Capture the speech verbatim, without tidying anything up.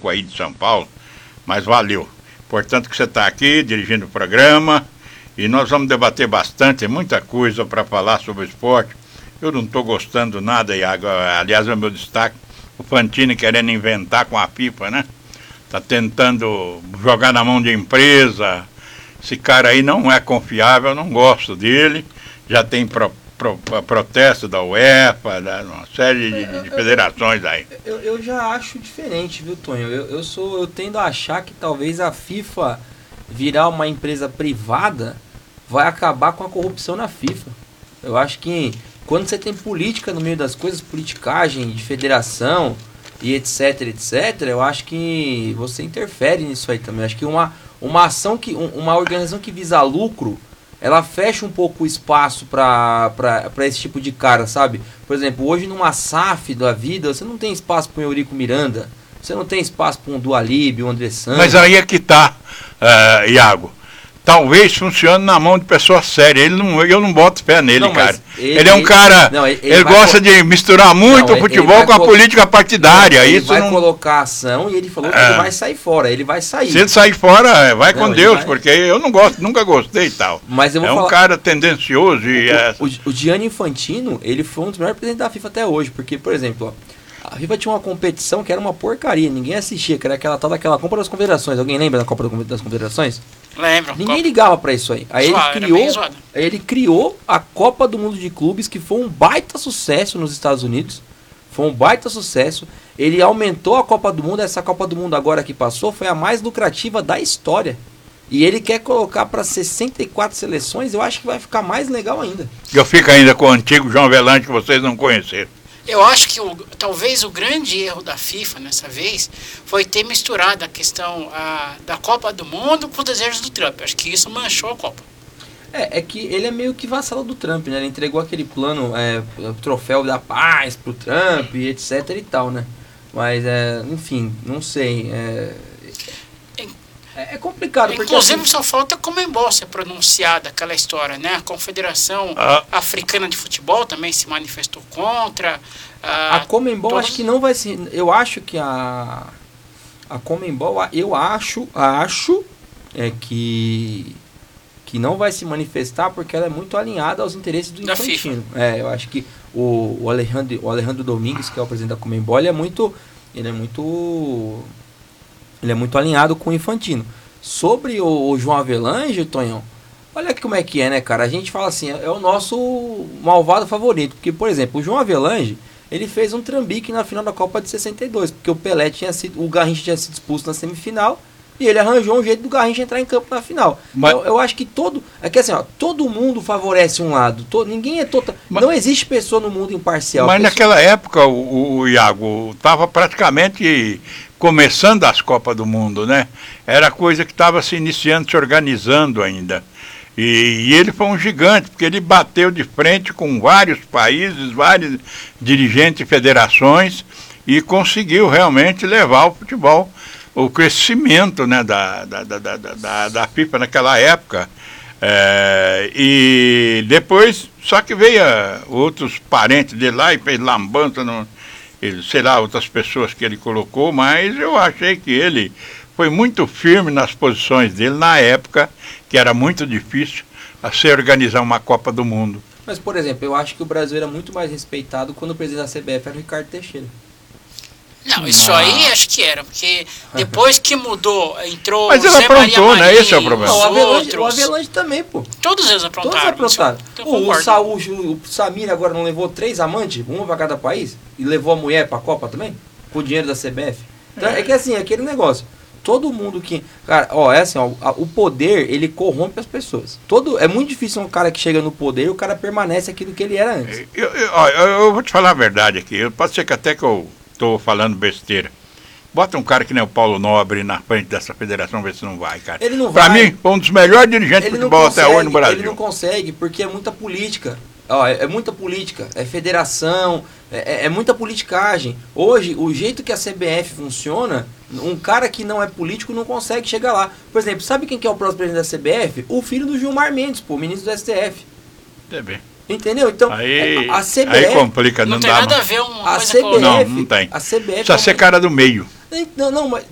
seco aí de São Paulo, mas valeu. Portanto que você está aqui dirigindo o programa e nós vamos debater bastante, muita coisa para falar sobre o esporte. Eu não estou gostando nada, Iago. Aliás, é o meu destaque. O Fantini querendo inventar com a FIFA, né? Está tentando jogar na mão de empresa. Esse cara aí não é confiável, eu não gosto dele. Já tem pro, pro, protesto da UEFA, da, uma série de, de federações aí. Eu, eu já acho diferente, viu, Tonho? Eu, eu, sou, eu tendo a achar que talvez a FIFA virar uma empresa privada vai acabar com a corrupção na FIFA. Eu acho que quando você tem política no meio das coisas, politicagem de federação e etc, etc, eu acho que você interfere nisso aí também. Eu acho que uma, uma ação, que uma organização que visa lucro, ela fecha um pouco o espaço para esse tipo de cara, sabe? Por exemplo, hoje numa S A F da vida, você não tem espaço para um Eurico Miranda, você não tem espaço para um Dualib, um André Santos. Mas aí é que tá, uh, Iago. Talvez funcione na mão de pessoa séria. Ele não, eu não boto fé nele, não, cara. Ele, ele é um cara... Não, ele, ele, ele gosta co... de misturar muito não, o futebol com a política partidária. Ele Isso vai não... colocar ação e ele falou que é. ele vai sair fora. Ele vai sair. Se ele sair fora, vai não, com Deus, vai... porque eu não gosto, nunca gostei e tal. Mas eu vou é falar... um cara tendencioso. E o, é... o, o Gianni Infantino, ele foi um dos melhores presidentes da FIFA até hoje. Porque, por exemplo, ó, a FIFA tinha uma competição que era uma porcaria. Ninguém assistia, que era aquela tal daquela Copa das Confederações. Alguém lembra da Copa das Confederações? Lembro. Ninguém ligava pra isso aí. Aí zoado, ele criou, aí ele criou a Copa do Mundo de Clubes, que foi um baita sucesso nos Estados Unidos. Foi um baita sucesso. Ele aumentou a Copa do Mundo. Essa Copa do Mundo agora que passou foi a mais lucrativa da história. E ele quer colocar para sessenta e quatro seleções. Eu acho que vai ficar mais legal ainda. Eu fico ainda com o antigo João Avelange, que vocês não conheceram. Eu acho que o, talvez o grande erro da FIFA nessa vez foi ter misturado a questão a, da Copa do Mundo com os desejos do Trump. Acho que isso manchou a Copa. É, é que ele é meio que vassalo do Trump, né? Ele entregou aquele plano, é, o troféu da paz pro Trump, etc e tal, né? Mas, é, enfim, não sei. É, é, é complicado. Inclusive, porque, assim, só falta a Conmebol ser pronunciada aquela história, né? A Confederação ah. Africana de Futebol também se manifestou contra. A, a Conmebol todos... acho que não vai ser. Eu acho que a. A Conmebol, eu acho, acho é que. que não vai se manifestar porque ela é muito alinhada aos interesses do Infantino. É, eu acho que o, o, Alejandro, o Alejandro Domingues, que é o presidente da Conmebol, ele é muito. Ele é muito. Ele é muito alinhado com o Infantino. Sobre o, o João Avelange, Tonhão, olha aqui como é que é, né, cara? A gente fala assim, é o nosso malvado favorito. Porque, por exemplo, o João Avelange, ele fez um trambique na final da Copa de sessenta e dois. Porque o Pelé tinha sido. O Garrincha tinha sido expulso na semifinal. E ele arranjou um jeito do Garrincha entrar em campo na final. Mas, eu, eu acho que todo. É que assim, ó, todo mundo favorece um lado. Todo, ninguém é total. Não existe pessoa no mundo imparcial. Mas pessoa... naquela época, o, o Iago estava praticamente começando as Copas do Mundo, né? Era coisa que estava se iniciando, se organizando ainda. E, e ele foi um gigante, porque ele bateu de frente com vários países, vários dirigentes e federações, e conseguiu realmente levar o futebol, o crescimento, né, da, da, da, da, da, da FIFA naquela época. É, e depois, só que veio outros parentes dele lá e fez lambança, no, ele, sei lá, outras pessoas que ele colocou, mas eu achei que ele foi muito firme nas posições dele na época, que era muito difícil a se organizar uma Copa do Mundo. Mas, por exemplo, eu acho que o Brasil era muito mais respeitado quando o presidente da C B F era o Ricardo Teixeira. Não, isso ah. aí acho que era, porque depois que mudou, entrou Mas ele Zé aprontou, Maria né? Esse é o problema. Não, o Avelange, o Avelange também, pô. Todos eles aprontaram. Todos aprontaram. O, o, Saúl, o Samir agora não levou três amantes, uma para cada país, e levou a mulher para a Copa também? Com o dinheiro da C B F. Então, é. é que assim, é aquele negócio. Todo mundo que... Cara, ó, é assim, ó, o poder, ele corrompe as pessoas. Todo, é muito difícil um cara que chega no poder e o cara permanece aquilo que ele era antes. Eu, eu, eu, eu vou te falar a verdade aqui. Pode ser que até que eu estou falando besteira. Bota um cara que nem o Paulo Nobre na frente dessa federação, ver se não vai, cara. Ele não pra vai. mim, foi um dos melhores dirigentes de futebol consegue, até hoje no Brasil. Ele não consegue, porque é muita política. Ó, é, é muita política, é federação, é, é muita politicagem. Hoje, o jeito que a C B F funciona, um cara que não é político não consegue chegar lá. Por exemplo, sabe quem que é o próximo presidente da C B F? O filho do Gilmar Mendes, pô, o ministro do S T F. É bem. Entendeu? Então, aí, a C B F... Aí complica, não, não dá tem nada mais. a ver uma a coisa C B F, com... Não, não tem. A C B F Precisa é ser uma... cara do meio. Não, não, mas